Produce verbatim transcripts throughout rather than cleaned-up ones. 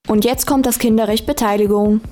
Und jetzt kommt das Kinderrecht Beteiligung.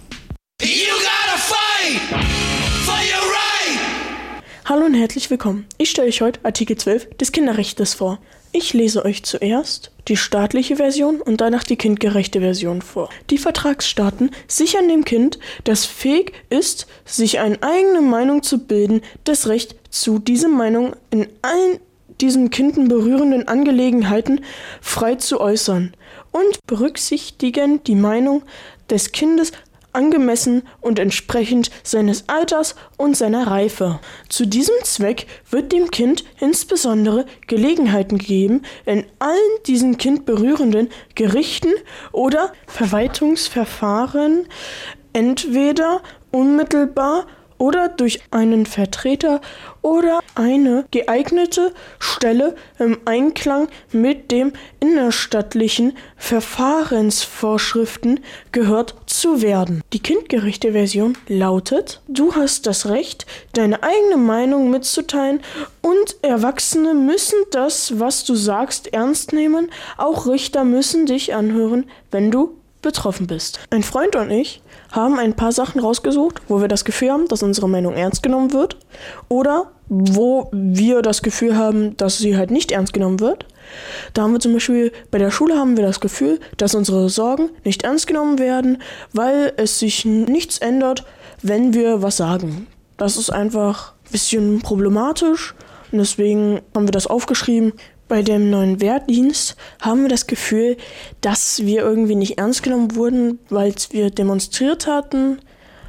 Hallo und herzlich willkommen. Ich stelle euch heute Artikel zwölf des Kinderrechts vor. Ich lese euch zuerst die staatliche Version und danach die kindgerechte Version vor. Die Vertragsstaaten sichern dem Kind, das fähig ist, sich eine eigene Meinung zu bilden, das Recht zu, diese Meinung in allen diesen Kinder berührenden Angelegenheiten frei zu äußern und berücksichtigen die Meinung des Kindes angemessen und entsprechend seines Alters und seiner Reife. Zu diesem Zweck wird dem Kind insbesondere Gelegenheiten gegeben, in allen diesen Kind berührenden Gerichten oder Verwaltungsverfahren entweder unmittelbar oder durch einen Vertreter oder eine geeignete Stelle im Einklang mit dem innerstaatlichen Verfahrensvorschriften gehört zu werden. Die kindgerechte Version lautet: Du hast das Recht, deine eigene Meinung mitzuteilen und Erwachsene müssen das, was du sagst, ernst nehmen. Auch Richter müssen dich anhören, wenn du betroffen bist. Ein Freund und ich haben ein paar Sachen rausgesucht, wo wir das Gefühl haben, dass unsere Meinung ernst genommen wird oder wo wir das Gefühl haben, dass sie halt nicht ernst genommen wird. Da haben wir zum Beispiel, bei der Schule haben wir das Gefühl, dass unsere Sorgen nicht ernst genommen werden, weil es sich nichts ändert, wenn wir was sagen. Das ist einfach ein bisschen problematisch und deswegen haben wir das aufgeschrieben. Bei dem neuen Wehrdienst haben wir das Gefühl, dass wir irgendwie nicht ernst genommen wurden, weil wir demonstriert hatten.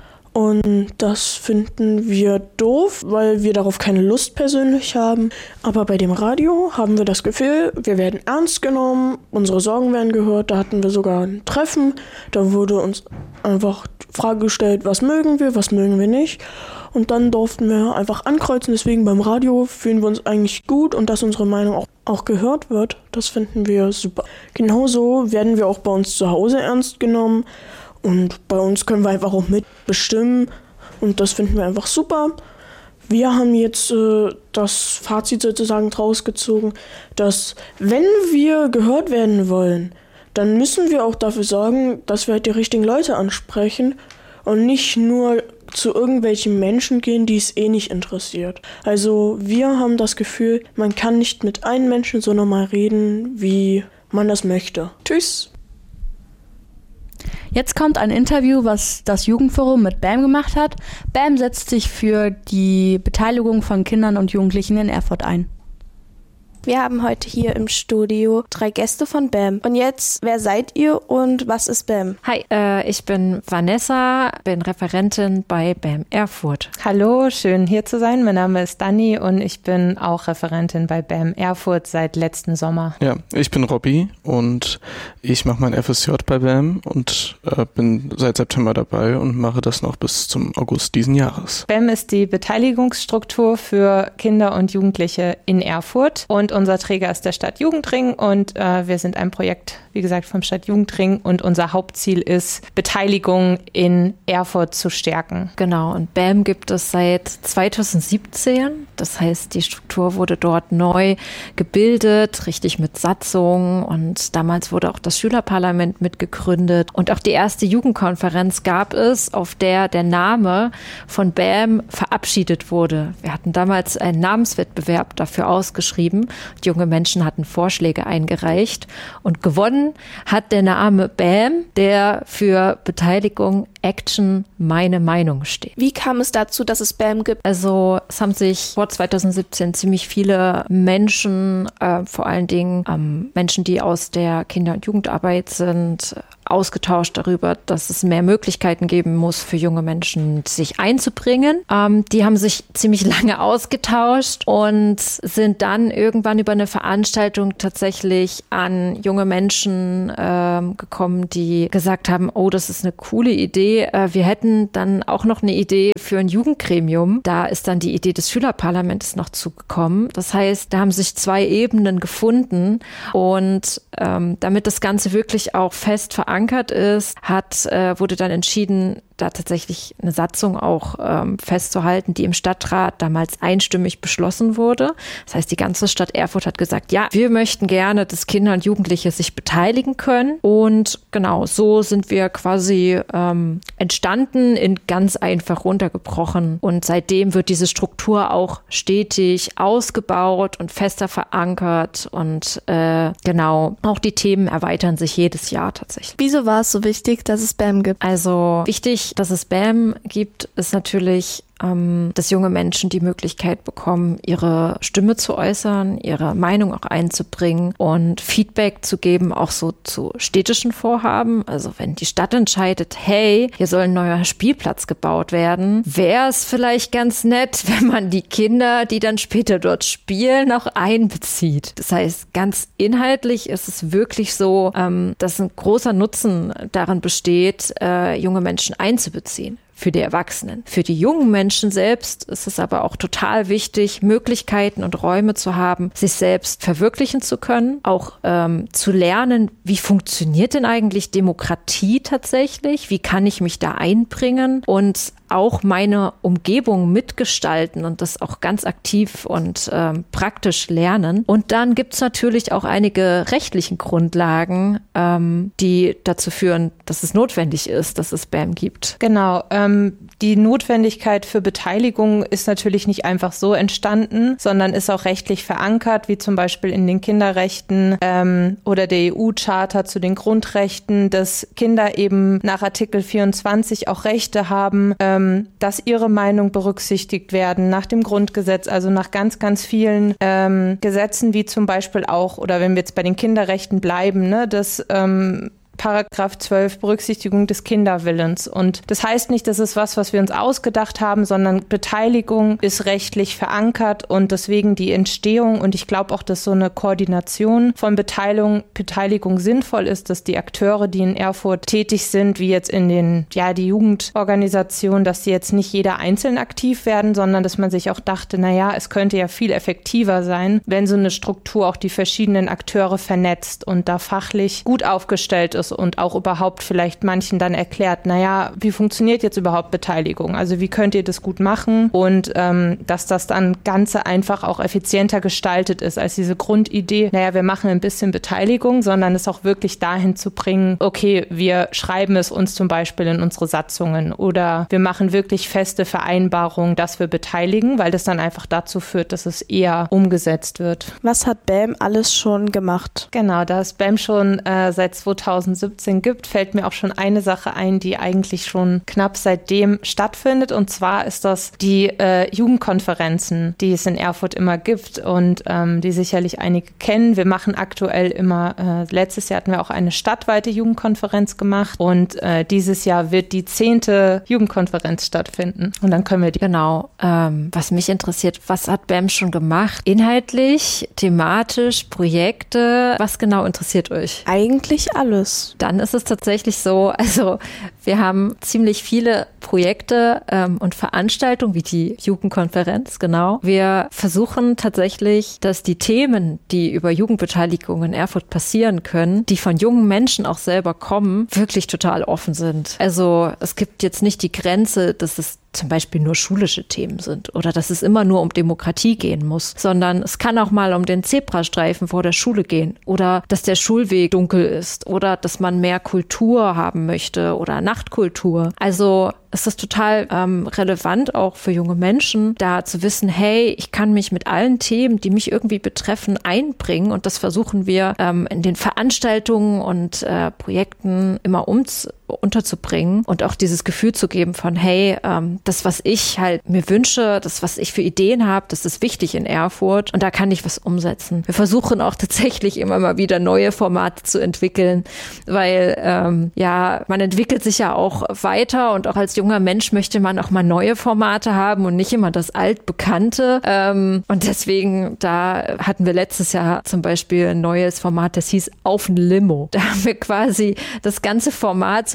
Und das finden wir doof, weil wir darauf keine Lust persönlich haben. Aber bei dem Radio haben wir das Gefühl, wir werden ernst genommen, unsere Sorgen werden gehört. Da hatten wir sogar ein Treffen, da wurde uns einfach die Frage gestellt, was mögen wir, was mögen wir nicht. Und dann durften wir einfach ankreuzen, deswegen beim Radio fühlen wir uns eigentlich gut und dass unsere Meinung auch, auch gehört wird, das finden wir super. Genauso werden wir auch bei uns zu Hause ernst genommen und bei uns können wir einfach auch mitbestimmen und das finden wir einfach super. Wir haben jetzt äh, das Fazit sozusagen draus gezogen, dass wenn wir gehört werden wollen, dann müssen wir auch dafür sorgen, dass wir halt die richtigen Leute ansprechen und nicht nur zu irgendwelchen Menschen gehen, die es eh nicht interessiert. Also wir haben das Gefühl, man kann nicht mit einem Menschen so normal reden, wie man das möchte. Tschüss! Jetzt kommt ein Interview, was das Jugendforum mit B A M gemacht hat. B A M setzt sich für die Beteiligung von Kindern und Jugendlichen in Erfurt ein. Wir haben heute hier im Studio drei Gäste von B A M. Und jetzt, wer seid ihr und was ist B A M? Hi, äh, ich bin Vanessa, bin Referentin bei B A M Erfurt. Hallo, schön hier zu sein. Mein Name ist Dani und ich bin auch Referentin bei B A M Erfurt seit letzten Sommer. Ja, ich bin Robby und ich mache mein F S J bei B A M und äh, bin seit September dabei und mache das noch bis zum August diesen Jahres. B A M ist die Beteiligungsstruktur für Kinder und Jugendliche in Erfurt und unser Träger ist der Stadtjugendring und äh, wir sind ein Projekt, wie gesagt, vom Stadtjugendring und unser Hauptziel ist, Beteiligung in Erfurt zu stärken. Genau, und B A M gibt es seit zweitausendsiebzehn. Das heißt, die Struktur wurde dort neu gebildet, richtig mit Satzung und damals wurde auch das Schülerparlament mitgegründet und auch die erste Jugendkonferenz gab es, auf der der Name von B A M verabschiedet wurde. Wir hatten damals einen Namenswettbewerb dafür ausgeschrieben. Die junge Menschen hatten Vorschläge eingereicht und gewonnen hat der Name B A M, der für Beteiligung, Action, meine Meinung steht. Wie kam es dazu, dass es B A M gibt? Also es haben sich vor zweitausendsiebzehn ziemlich viele Menschen, äh, vor allen Dingen ähm, Menschen, die aus der Kinder- und Jugendarbeit sind, ausgetauscht darüber, dass es mehr Möglichkeiten geben muss für junge Menschen, sich einzubringen. Ähm, die haben sich ziemlich lange ausgetauscht und sind dann irgendwann über eine Veranstaltung tatsächlich an junge Menschen ähm, gekommen, die gesagt haben, oh, das ist eine coole Idee. Äh, wir hätten dann auch noch eine Idee für ein Jugendgremium. Da ist dann die Idee des Schülerparlaments noch zugekommen. Das heißt, da haben sich zwei Ebenen gefunden und ähm, damit das Ganze wirklich auch fest verankert ist, hat, äh, wurde dann entschieden, da tatsächlich eine Satzung auch ähm, festzuhalten, die im Stadtrat damals einstimmig beschlossen wurde. Das heißt, die ganze Stadt Erfurt hat gesagt, ja, wir möchten gerne, dass Kinder und Jugendliche sich beteiligen können. Und genau, so sind wir quasi ähm, entstanden, in ganz einfach runtergebrochen. Und seitdem wird diese Struktur auch stetig ausgebaut und fester verankert. Und äh, genau, auch die Themen erweitern sich jedes Jahr tatsächlich. Wieso war es so wichtig, dass es B A M gibt? Also wichtig, dass es B A M gibt, ist natürlich, ähm, dass junge Menschen die Möglichkeit bekommen, ihre Stimme zu äußern, ihre Meinung auch einzubringen und Feedback zu geben, auch so zu städtischen Vorhaben. Also wenn die Stadt entscheidet, hey, hier soll ein neuer Spielplatz gebaut werden, wäre es vielleicht ganz nett, wenn man die Kinder, die dann später dort spielen, auch einbezieht. Das heißt, ganz inhaltlich ist es wirklich so, ähm, dass ein großer Nutzen darin besteht, äh, junge Menschen einzubeziehen. Für die Erwachsenen. Für die jungen Menschen selbst ist es aber auch total wichtig, Möglichkeiten und Räume zu haben, sich selbst verwirklichen zu können, auch ähm, zu lernen, wie funktioniert denn eigentlich Demokratie tatsächlich, wie kann ich mich da einbringen und auch meine Umgebung mitgestalten und das auch ganz aktiv und ähm, praktisch lernen. Und dann gibt es natürlich auch einige rechtlichen Grundlagen, ähm, die dazu führen, dass es notwendig ist, dass es B A M gibt. Genau, ähm, die Notwendigkeit für Beteiligung ist natürlich nicht einfach so entstanden, sondern ist auch rechtlich verankert, wie zum Beispiel in den Kinderrechten ähm, oder der E U-Charta zu den Grundrechten, dass Kinder eben nach Artikel vierundzwanzig auch Rechte haben, ähm, dass ihre Meinung berücksichtigt werden nach dem Grundgesetz, also nach ganz, ganz vielen ähm, Gesetzen, wie zum Beispiel auch, oder wenn wir jetzt bei den Kinderrechten bleiben, ne, dass ähm, Paragraph zwölf, Berücksichtigung des Kinderwillens. Und das heißt nicht, das ist was, was wir uns ausgedacht haben, sondern Beteiligung ist rechtlich verankert und deswegen die Entstehung und ich glaube auch, dass so eine Koordination von Beteiligung, Beteiligung sinnvoll ist, dass die Akteure, die in Erfurt tätig sind, wie jetzt in den, ja, die Jugendorganisation, dass die jetzt nicht jeder einzeln aktiv werden, sondern dass man sich auch dachte, naja, es könnte ja viel effektiver sein, wenn so eine Struktur auch die verschiedenen Akteure vernetzt und da fachlich gut aufgestellt ist und auch überhaupt vielleicht manchen dann erklärt, naja, wie funktioniert jetzt überhaupt Beteiligung? Also wie könnt ihr das gut machen? Und ähm, dass das dann Ganze einfach auch effizienter gestaltet ist als diese Grundidee, naja, wir machen ein bisschen Beteiligung, sondern es auch wirklich dahin zu bringen, okay, wir schreiben es uns zum Beispiel in unsere Satzungen oder wir machen wirklich feste Vereinbarungen, dass wir beteiligen, weil das dann einfach dazu führt, dass es eher umgesetzt wird. Was hat B A M alles schon gemacht? Genau, da es B A M schon äh, seit zweitausendsiebzehn gibt, fällt mir auch schon eine Sache ein, die eigentlich schon knapp seitdem stattfindet. Und zwar ist das die äh, Jugendkonferenzen, die es in Erfurt immer gibt und ähm, die sicherlich einige kennen. Wir machen aktuell immer, äh, letztes Jahr hatten wir auch eine stadtweite Jugendkonferenz gemacht und äh, dieses Jahr wird die zehnte Jugendkonferenz stattfinden. Und dann können wir die... Genau. Ähm, was mich interessiert, was hat B A M schon gemacht? Inhaltlich, thematisch, Projekte? Was genau interessiert euch? Eigentlich alles. Dann ist es tatsächlich so, also wir haben ziemlich viele Projekte ähm, und Veranstaltungen, wie die Jugendkonferenz, genau. Wir versuchen tatsächlich, dass die Themen, die über Jugendbeteiligung in Erfurt passieren können, die von jungen Menschen auch selber kommen, wirklich total offen sind. Also es gibt jetzt nicht die Grenze, dass es zum Beispiel nur schulische Themen sind oder dass es immer nur um Demokratie gehen muss, sondern es kann auch mal um den Zebrastreifen vor der Schule gehen oder dass der Schulweg dunkel ist oder dass man mehr Kultur haben möchte oder Nachtkultur. Also es ist total ähm, relevant auch für junge Menschen, da zu wissen, hey, ich kann mich mit allen Themen, die mich irgendwie betreffen, einbringen und das versuchen wir ähm, in den Veranstaltungen und äh, Projekten immer umzusetzen. unterzubringen und auch dieses Gefühl zu geben von, hey, ähm, das, was ich halt mir wünsche, das, was ich für Ideen habe, das ist wichtig in Erfurt und da kann ich was umsetzen. Wir versuchen auch tatsächlich immer mal wieder neue Formate zu entwickeln, weil ähm, ja, man entwickelt sich ja auch weiter und auch als junger Mensch möchte man auch mal neue Formate haben und nicht immer das Altbekannte. Ähm, und deswegen, da hatten wir letztes Jahr zum Beispiel ein neues Format, das hieß Auf ein Limo. Da haben wir quasi das ganze Format zum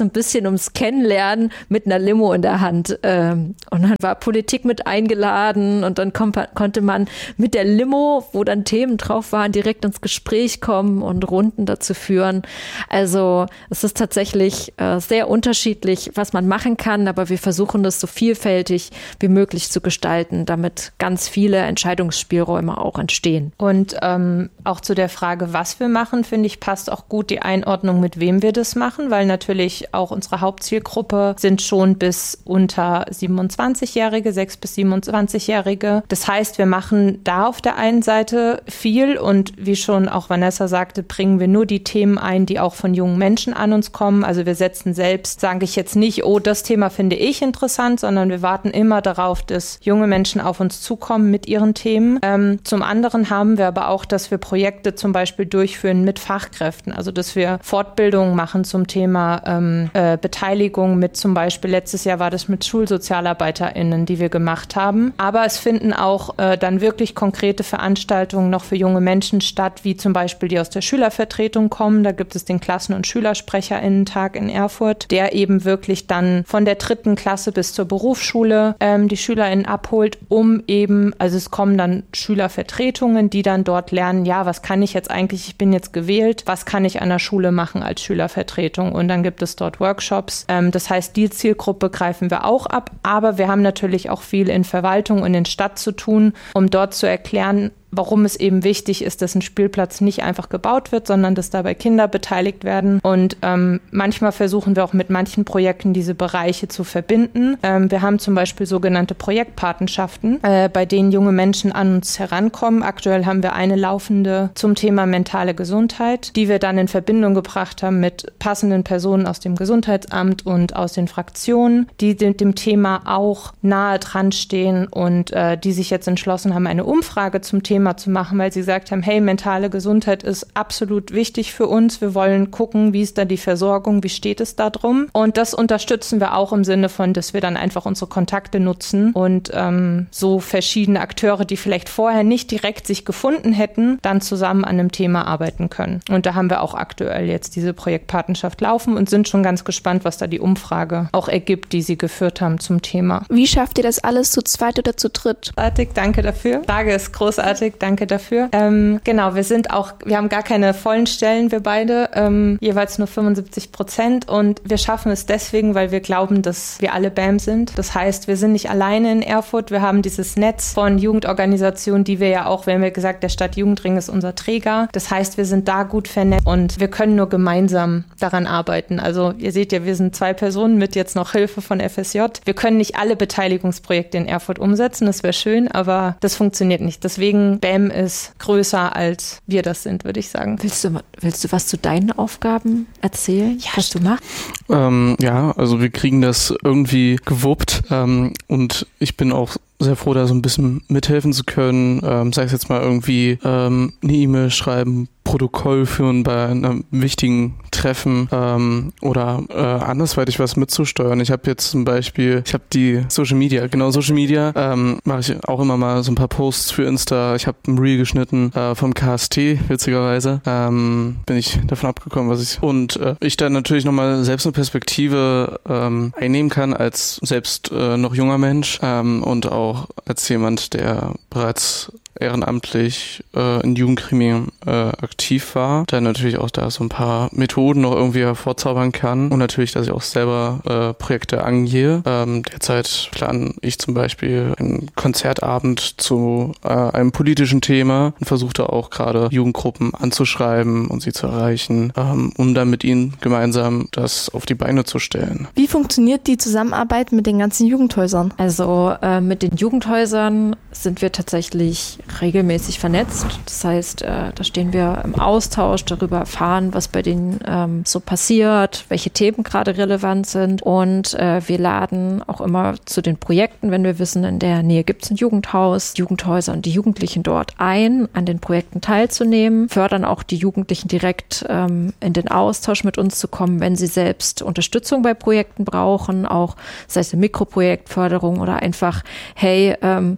ein bisschen ums Kennenlernen mit einer Limo in der Hand. Ähm, und dann war Politik mit eingeladen und dann kom- konnte man mit der Limo, wo dann Themen drauf waren, direkt ins Gespräch kommen und Runden dazu führen. Also es ist tatsächlich äh, sehr unterschiedlich, was man machen kann, aber wir versuchen das so vielfältig wie möglich zu gestalten, damit ganz viele Entscheidungsspielräume auch entstehen. Und ähm, auch zu der Frage, was wir machen, finde ich, passt auch gut die Einordnung, mit wem wir das machen, weil natürlich auch unsere Hauptzielgruppe sind schon bis unter siebenundzwanzigjährige, sechs bis siebenundzwanzigjährige. Das heißt, wir machen da auf der einen Seite viel und wie schon auch Vanessa sagte, bringen wir nur die Themen ein, die auch von jungen Menschen an uns kommen. Also wir setzen selbst, sage ich jetzt nicht, oh, das Thema finde ich interessant, sondern wir warten immer darauf, dass junge Menschen auf uns zukommen mit ihren Themen. Ähm, zum anderen haben wir aber auch, dass wir Projekte zum Beispiel durchführen mit Fachkräften, also dass wir Fortbildungen machen zum Thema ähm, äh, Beteiligung mit zum Beispiel, letztes Jahr war das mit SchulsozialarbeiterInnen, die wir gemacht haben. Aber es finden auch äh, dann wirklich konkrete Veranstaltungen noch für junge Menschen statt, wie zum Beispiel die aus der Schülervertretung kommen. Da gibt es den Klassen- und SchülersprecherInnen-Tag in Erfurt, der eben wirklich dann von der dritten Klasse bis zur Berufsschule ähm, die SchülerInnen abholt, um eben, also es kommen dann Schülervertretungen, die dann dort lernen, ja, was kann ich jetzt eigentlich, ich bin jetzt gewählt, was kann ich an der Schule machen als Schülervertretung? Und dann gibt es dort Workshops. Ähm, das heißt, die Zielgruppe greifen wir auch ab, aber wir haben natürlich auch viel in Verwaltung und in Stadt zu tun, um dort zu erklären, warum es eben wichtig ist, dass ein Spielplatz nicht einfach gebaut wird, sondern dass dabei Kinder beteiligt werden. Und ähm, manchmal versuchen wir auch mit manchen Projekten diese Bereiche zu verbinden. Ähm, wir haben zum Beispiel sogenannte Projektpatenschaften, äh, bei denen junge Menschen an uns herankommen. Aktuell haben wir eine laufende zum Thema mentale Gesundheit, die wir dann in Verbindung gebracht haben mit passenden Personen aus dem Gesundheitsamt und aus den Fraktionen, die dem, dem Thema auch nahe dran stehen und äh, die sich jetzt entschlossen haben, eine Umfrage zum Thema zu machen, weil sie gesagt haben, hey, mentale Gesundheit ist absolut wichtig für uns. Wir wollen gucken, wie ist da die Versorgung, wie steht es da drum? Und das unterstützen wir auch im Sinne von, dass wir dann einfach unsere Kontakte nutzen und ähm, so verschiedene Akteure, die vielleicht vorher nicht direkt sich gefunden hätten, dann zusammen an einem Thema arbeiten können. Und da haben wir auch aktuell jetzt diese Projektpatenschaft laufen und sind schon ganz gespannt, was da die Umfrage auch ergibt, die sie geführt haben zum Thema. Wie schafft ihr das alles zu zweit oder zu dritt? Großartig, danke dafür. Die Frage ist großartig. Danke dafür. Ähm, genau, wir sind auch, wir haben gar keine vollen Stellen, wir beide, ähm, jeweils nur fünfundsiebzig Prozent und wir schaffen es deswegen, weil wir glauben, dass wir alle B A M sind. Das heißt, wir sind nicht alleine in Erfurt, wir haben dieses Netz von Jugendorganisationen, die wir ja auch, wir haben ja gesagt, der Stadtjugendring ist unser Träger. Das heißt, wir sind da gut vernetzt und wir können nur gemeinsam daran arbeiten. Also ihr seht ja, wir sind zwei Personen mit jetzt noch Hilfe von F S J. Wir können nicht alle Beteiligungsprojekte in Erfurt umsetzen, das wäre schön, aber das funktioniert nicht. Deswegen B A M ist größer, als wir das sind, würde ich sagen. Willst du, willst du was zu deinen Aufgaben erzählen, ja, was du machst? Ähm, ja, also wir kriegen das irgendwie gewuppt ähm, und ich bin auch sehr froh, da so ein bisschen mithelfen zu können, ähm, sei es jetzt mal irgendwie ähm, eine E-Mail schreiben, Protokoll führen bei einem wichtigen Treffen ähm, oder äh, andersweitig was mitzusteuern. Ich habe jetzt zum Beispiel, ich habe die Social Media, genau Social Media, ähm, mache ich auch immer mal so ein paar Posts für Insta. Ich habe ein Reel geschnitten äh, vom K S T, witzigerweise. Ähm, bin ich davon abgekommen, was ich... Und äh, ich dann natürlich nochmal selbst eine Perspektive ähm, einnehmen kann als selbst äh, noch junger Mensch ähm, und auch als jemand, der bereits ehrenamtlich äh, in Jugendgremien äh, aktiv war, der natürlich auch da so ein paar Methoden noch irgendwie hervorzaubern kann und natürlich, dass ich auch selber äh, Projekte angehe. Ähm, derzeit plane ich zum Beispiel einen Konzertabend zu äh, einem politischen Thema und versuche da auch gerade Jugendgruppen anzuschreiben und sie zu erreichen, ähm, um dann mit ihnen gemeinsam das auf die Beine zu stellen. Wie funktioniert die Zusammenarbeit mit den ganzen Jugendhäusern? Also äh, mit den Jugendhäusern sind wir tatsächlich regelmäßig vernetzt. Das heißt, äh, da stehen wir im Austausch, darüber erfahren, was bei denen ähm, so passiert, welche Themen gerade relevant sind. Und äh, wir laden auch immer zu den Projekten, wenn wir wissen, in der Nähe gibt es ein Jugendhaus, Jugendhäuser und die Jugendlichen dort ein, an den Projekten teilzunehmen, fördern auch die Jugendlichen direkt ähm, in den Austausch mit uns zu kommen, wenn sie selbst Unterstützung bei Projekten brauchen, auch sei es eine Mikroprojektförderung oder einfach, hey, ähm, ich habe jetzt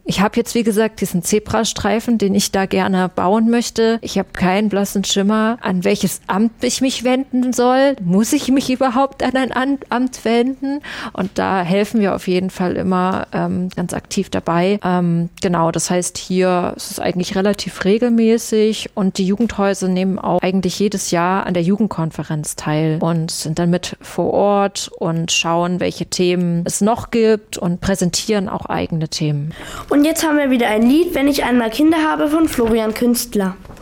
jetzt, wie gesagt, diesen Zebrastreifen, den ich da gerne bauen möchte. Ich habe keinen blassen Schimmer, an welches Amt ich mich wenden soll. Muss ich mich überhaupt an ein Amt wenden? Und da helfen wir auf jeden Fall immer ähm, ganz aktiv dabei. Ähm, genau, das heißt, hier ist es eigentlich relativ regelmäßig und die Jugendhäuser nehmen auch eigentlich jedes Jahr an der Jugendkonferenz teil und sind dann mit vor Ort und schauen, welche Themen es noch gibt und präsentieren auch eigene Themen. Und jetzt haben wir wieder ein Lied, Wenn ich einmal Kinder habe, von Florian Künstler.